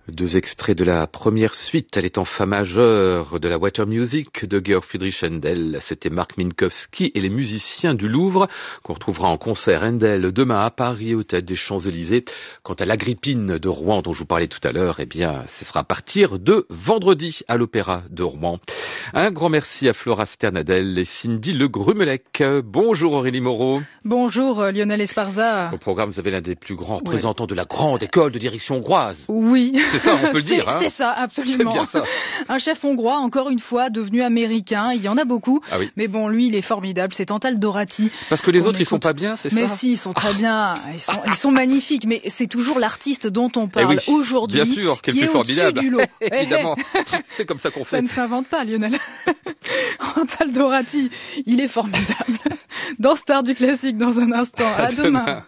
Deux extraits de la première suite, elle est en fa majeur de la Water Music de Georg Friedrich Händel. C'était Marc Minkowski et les musiciens du Louvre qu'on retrouvera en concert Händel demain à Paris au Théâtre des Champs-Élysées. Quant à l'Agrippine de Rouen dont je vous parlais tout à l'heure, eh bien, ce sera à partir de vendredi à l'Opéra de Rouen. Un grand merci à Flora Sternadel et Cindy Le Grumelec. Bonjour Aurélie Moreau. Bonjour Lionel Esparza. Au programme, vous avez l'un des plus grands représentants de la grande école de direction hongroise. Oui. C'est ça, on peut le dire. C'est ça, absolument. C'est bien ça. Un chef hongrois, encore une fois, devenu américain. Il y en a beaucoup. Ah oui. Mais bon, lui, il est formidable. C'est Antal Dorati. Parce que les autres, ils sont pas bien, c'est ça? Mais si, ils sont très bien. Ils sont magnifiques. Mais c'est toujours l'artiste dont on parle aujourd'hui. Bien sûr, qui est le plus formidable. Évidemment. C'est comme ça qu'on fait. Ça ne s'invente pas, Lionel. Antal Dorati, il est formidable. Dans Star du classique, dans un instant. À demain.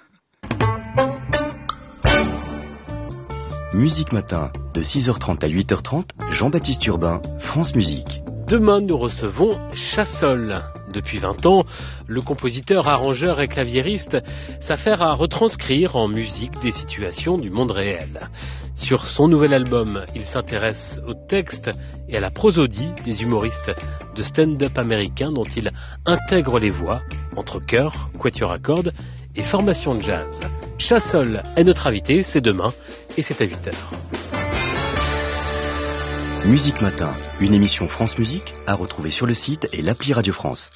Musique Matin, de 6h30 à 8h30, Jean-Baptiste Urbain, France Musique. Demain, nous recevons Chassol. Depuis 20 ans, le compositeur, arrangeur et claviériste s'affaire à retranscrire en musique des situations du monde réel. Sur son nouvel album, il s'intéresse au texte et à la prosodie des humoristes de stand-up américains dont il intègre les voix entre chœur, quatuor à cordes et formation de jazz. Chassol est notre invité, c'est demain et c'est à 8h. Musique Matin, une émission France Musique à retrouver sur le site et l'appli Radio France.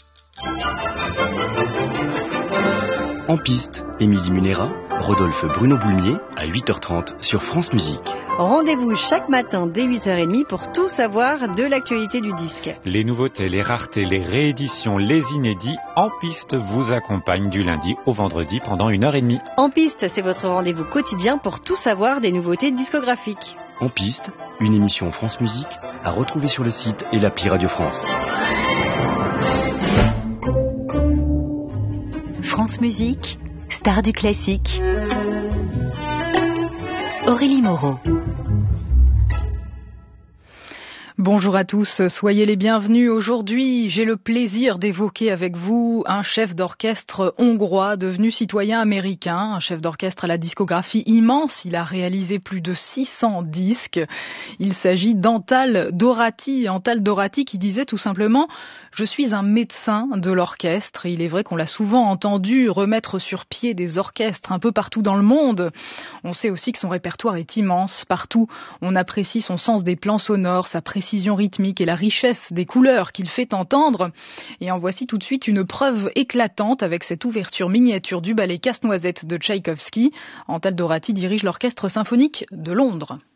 En piste, Émilie Munera, Rodolphe Bruno Boulmier à 8h30 sur France Musique. Rendez-vous chaque matin dès 8h30 pour tout savoir de l'actualité du disque. Les nouveautés, les raretés, les rééditions, les inédits, En Piste vous accompagnent du lundi au vendredi pendant 1h30. En Piste, c'est votre rendez-vous quotidien pour tout savoir des nouveautés discographiques. En piste, une émission France Musique à retrouver sur le site et l'appli Radio France. France Musique, star du classique. Aurélie Moreau. Bonjour à tous, soyez les bienvenus. Aujourd'hui, j'ai le plaisir d'évoquer avec vous un chef d'orchestre hongrois devenu citoyen américain, un chef d'orchestre à la discographie immense. Il a réalisé plus de 600 disques. Il s'agit d'Antal Dorati. Antal Dorati qui disait tout simplement « Je suis un médecin de l'orchestre ». Il est vrai qu'on l'a souvent entendu remettre sur pied des orchestres un peu partout dans le monde. On sait aussi que son répertoire est immense. Partout, on apprécie son sens des plans sonores, sa précision rythmique et la richesse des couleurs qu'il fait entendre. Et en voici tout de suite une preuve éclatante avec cette ouverture miniature du ballet Casse-Noisette de Tchaïkovski. Antal Dorati dirige l'orchestre symphonique de Londres.